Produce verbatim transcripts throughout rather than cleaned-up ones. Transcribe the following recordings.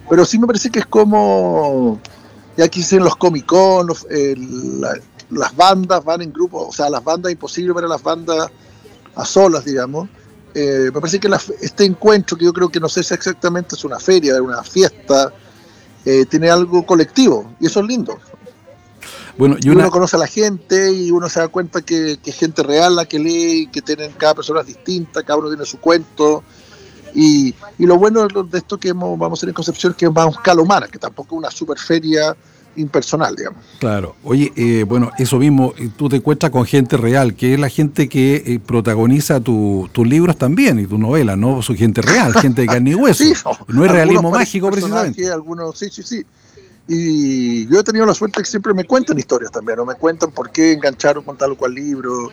pero sí me parece que es como, ya aquí dicen los Comic Con, los, eh, la, las bandas van en grupo, o sea, las bandas, imposible para las bandas a solas, digamos. Eh, me parece que la, este encuentro, que yo creo que no sé si exactamente es una feria, una fiesta, eh, tiene algo colectivo, y eso es lindo. Bueno, y, y una... uno conoce a la gente, y uno se da cuenta que, que es gente real la que lee, que tienen cada persona es distinta, cada uno tiene su cuento. Y, y lo bueno de esto que hemos, vamos a hacer en Concepción es que va a escala humana, que tampoco es una super feria impersonal, digamos. Claro. Oye, eh, bueno, eso mismo, tú te encuentras con gente real, que es la gente que eh, protagoniza tu, tus libros también y tus novelas, ¿no? Son gente real, gente de carne y hueso. Sí, no, no es realismo mágico, precisamente. Algunos, sí, sí, sí. Y yo he tenido la suerte que siempre me cuentan historias también, o me cuentan por qué engancharon con tal o cual libro.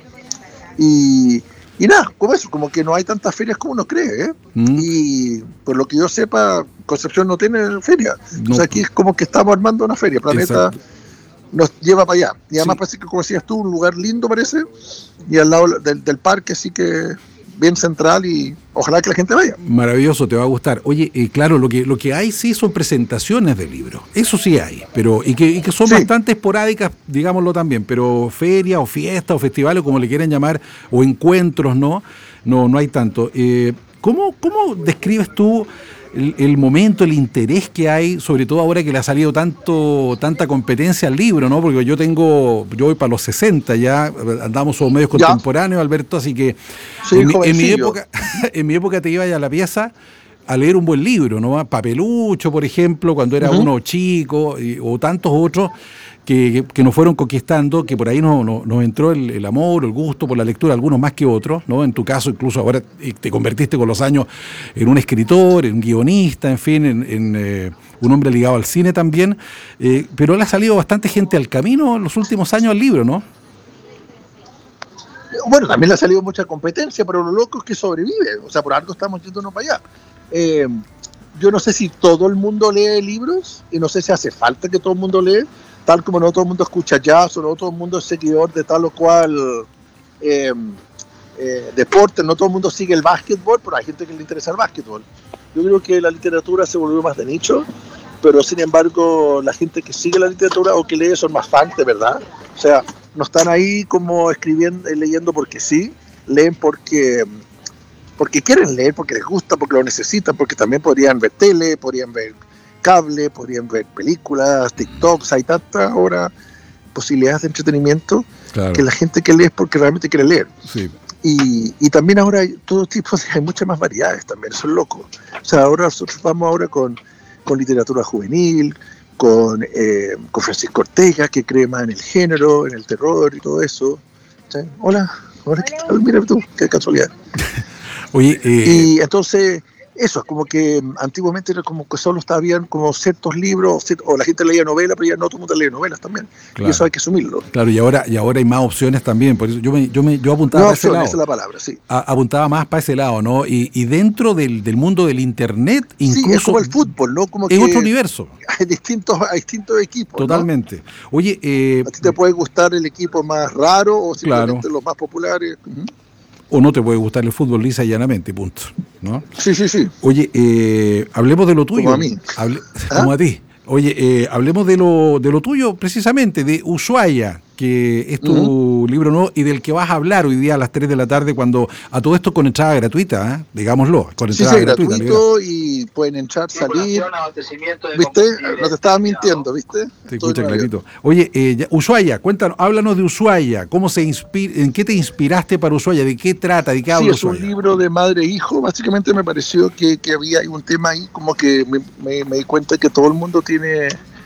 Y, y nada, como eso, como que no hay tantas ferias como uno cree, ¿eh? Mm. Y por lo que yo sepa, Concepción no tiene feria. No. O sea, aquí es como que estamos armando una feria. Planeta Exacto. Nos lleva para allá. Y además sí. Parece que, como decías tú, un lugar lindo parece, y al lado del, del parque, así que bien central, y ojalá que la gente vaya. Maravilloso, te va a gustar. Oye, eh, claro, lo que lo que hay sí son presentaciones de libros, eso sí hay, pero y que, y que son sí. bastante esporádicas, digámoslo también, pero ferias o fiestas o festivales, como le quieran llamar, o encuentros, no, no, no hay tanto. Eh, ¿cómo, ¿Cómo describes tú el, el momento, el interés que hay, sobre todo ahora que le ha salido tanto tanta competencia al libro, ¿no? Porque yo tengo, yo voy para los sesenta ya, andamos sobre medios ya. contemporáneos, Alberto, así que sí, en, mi, en mi época, en mi época te ibas a la pieza a leer un buen libro, ¿no? Papelucho, por ejemplo, cuando era uh-huh. uno chico, y, o tantos otros que, que, que nos fueron conquistando, que por ahí nos, nos, nos entró el, el amor, el gusto por la lectura, algunos más que otros, ¿no? En tu caso, incluso ahora te convertiste con los años en un escritor, en un guionista, en fin, en, en eh, un hombre ligado al cine también, eh, pero le ha salido bastante gente al camino en los últimos años al libro, ¿no? Bueno, también le ha salido mucha competencia, pero lo loco es que sobrevive, o sea, por algo estamos yéndonos para allá. Eh, yo no sé si todo el mundo lee libros, y no sé si hace falta que todo el mundo lee, tal como no todo el mundo escucha jazz, o no todo el mundo es seguidor de tal o cual eh, eh, deporte, no todo el mundo sigue el básquetbol, pero hay gente que le interesa el básquetbol. Yo creo que la literatura se volvió más de nicho, pero sin embargo la gente que sigue la literatura o que lee son más fans, de verdad. O sea, no están ahí como escribiendo, leyendo porque sí, leen porque, porque quieren leer, porque les gusta, porque lo necesitan, porque también podrían ver tele, podrían ver cable, podrían ver películas, TikToks, hay tantas ahora posibilidades de entretenimiento, claro, que la gente que lee es porque realmente quiere leer. Sí. Y, y también ahora hay todo tipo de, hay muchas más variedades también, eso es loco. O sea, ahora nosotros vamos ahora con, con literatura juvenil, con, eh, con Francisco Ortega, que cree más en el género, en el terror y todo eso. ¿Sí? Hola, hola, ¿qué tal? Mira tú, qué casualidad. Oye, eh... y entonces, eso, es como que antiguamente era como que solo estaban como ciertos libros, o la gente leía novelas, pero ya no todo el mundo lee novelas también. Claro. Y eso hay que asumirlo. Claro, y ahora, y ahora hay más opciones también, por eso yo me, yo me yo apuntaba no, para ese lado. Esa es la palabra, sí. A, apuntaba más para ese lado, ¿no? Y, y dentro del, del mundo del internet, incluso. Sí, es como el fútbol, ¿no? Como es que otro universo. Hay distintos, hay distintos equipos. Totalmente. ¿No? Oye, eh, a ti te puede gustar el equipo más raro o simplemente claro. los más populares. Uh-huh. O no te puede gustar el fútbol lisa y llanamente, punto, ¿no? Sí, sí, sí. Oye, eh, hablemos de lo tuyo. Como a mí. Hable, ¿Ah? Como a ti. Oye, eh, hablemos de lo, de lo tuyo, precisamente, de Ushuaia, que es tu uh-huh. libro nuevo y del que vas a hablar hoy día a las tres de la tarde, cuando a todo esto con entrada gratuita, ¿eh? Digámoslo, con entrada sí, sí, gratuita. gratuito y pueden entrar, salir. ¿Viste? No te estaba mintiendo, ¿viste? Te escucha clarito. Oye, eh, ya, Ushuaia, cuéntanos, háblanos de Ushuaia, ¿cómo se inspira, en qué te inspiraste para Ushuaia? ¿De qué trata? ¿De qué habla Sí, es Ushuaia? un libro de madre e hijo. Básicamente me pareció que, que había un tema ahí, como que me, me, me di cuenta que todo el mundo tiene,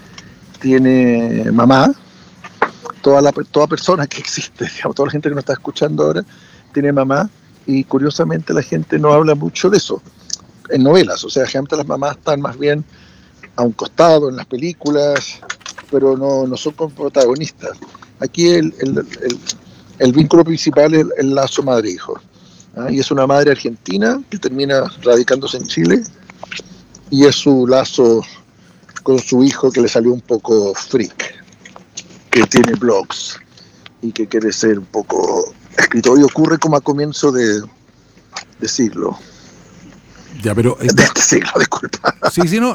tiene mamá. Toda, la, toda persona que existe, digamos, toda la gente que nos está escuchando ahora tiene mamá, y curiosamente la gente no habla mucho de eso en novelas. O sea, generalmente las mamás están más bien a un costado en las películas, pero no, no son como protagonistas. Aquí el, el, el, el vínculo principal es el lazo madre-hijo, ¿ah? Y es una madre argentina que termina radicándose en Chile, y es su lazo con su hijo que le salió un poco freak, que tiene blogs y que quiere ser un poco escritor, y ocurre como a comienzo de, de siglo. Ya, pero de este siglo, disculpa. Sí, sí, no,